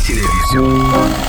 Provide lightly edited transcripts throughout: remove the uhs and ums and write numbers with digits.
Sinevizyon.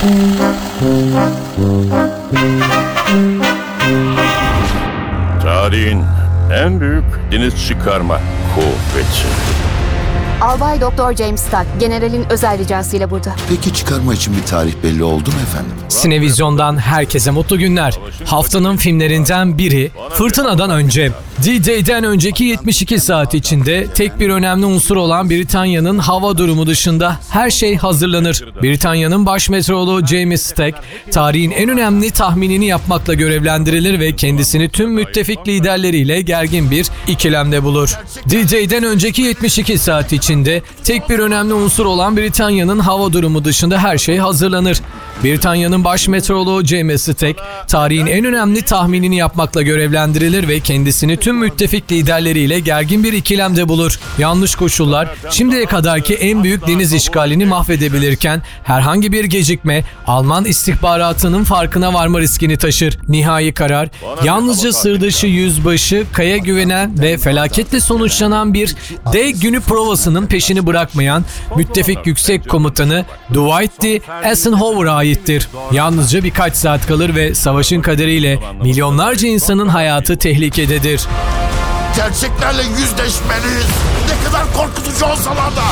Tarihin en büyük deniz çıkarma kuvveti. Albay Doktor James Stark, generalin özel ricasıyla burada. Peki çıkarma için bir tarih belli oldu mu efendim? Sinevizyon'dan herkese mutlu günler. Haftanın filmlerinden biri Fırtınadan Önce. D-Day'den önceki 72 saat içinde tek bir önemli unsur olan Britanya'nın hava durumu dışında her şey hazırlanır. Britanya'nın baş meteoroloğu James Stark, tarihin en önemli tahminini yapmakla görevlendirilir ve kendisini tüm müttefik liderleriyle gergin bir ikilemde bulur. D-Day'den önceki 72 saat içinde tek bir önemli unsur olan Britanya'nın hava durumu dışında her şey hazırlanır. Britanya'nın baş meteoroloğu James Stark, tarihin en önemli tahminini yapmakla görevlendirilir ve kendisini tüm müttefik liderleriyle gergin bir ikilemde bulur. Yanlış koşullar şimdiye kadarki en büyük deniz işgalini mahvedebilirken herhangi bir gecikme Alman istihbaratının farkına varma riskini taşır. Nihai karar yalnızca sırdaşı yüzbaşı Kaya güvenen ve felaketle sonuçlanan bir D günü provasının peşini bırakmayan müttefik yüksek komutanı Dwight D. Eisenhower'a aittir. Yalnızca birkaç saat kalır ve savaşın kaderiyle milyonlarca insanın hayatı tehlikededir. Gerçeklerle yüzleşmeliyiz. Ne kadar korkutucu olsalar da.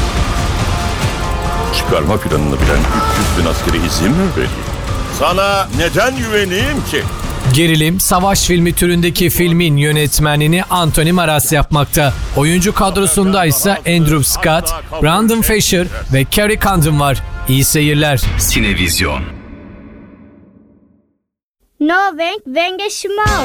Çıkarma planını bilen 300 bin askeri izin mi vereyim? Sana neden güveneyim ki? Gerilim, savaş filmi türündeki filmin yönetmenini Anthony Maras yapmakta. Oyuncu kadrosunda ise Andrew Scott, Brandon Fraser ve Kerry Condon var. İyi seyirler. Sinevizyon. No Wenk Wenge Schmaus.